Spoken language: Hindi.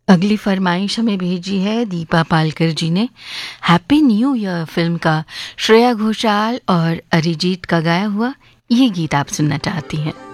अगली फरमाइश हमें भेजी है दीपा पालकर जी ने। हैप्पी न्यू ईयर फिल्म का श्रेया घोषाल और अरिजीत का गाया हुआ ये गीत आप सुनना चाहती हैं।